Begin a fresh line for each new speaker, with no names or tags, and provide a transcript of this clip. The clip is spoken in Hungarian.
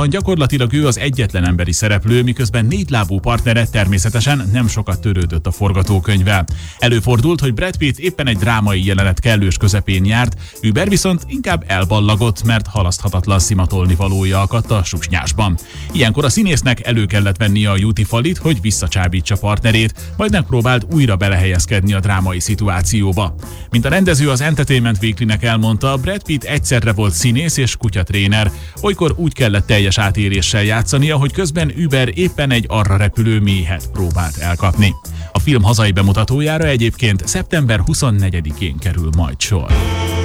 sorozatban gyakorlatilag ő az egyetlen emberi szereplő, miközben négylábú partnere természetesen nem sokat törődött a forgatókönyvvel. Előfordult, hogy Brad Pitt éppen egy drámai jelenet kellős közepén járt, Uber viszont inkább elballagott, mert halaszthatatlan szimatolni valója akadt a susnyásban. Ilyenkor a színésznek elő kellett vennie a jutifalit, hogy visszacsábítsa partnerét, majd megpróbált újra belehelyezkedni a drámai szituációba. Mint a rendező az Entertainment Weekly-nek elmondta, Brad Pitt egyszerre volt színész és kutyatréner. Olykor úgy kellett teljes átéréssel játszania, hogy közben Uber éppen egy arra repülő méhet próbált elkapni. A film hazai bemutatójára egyébként szeptember 24-én kerül majd sor.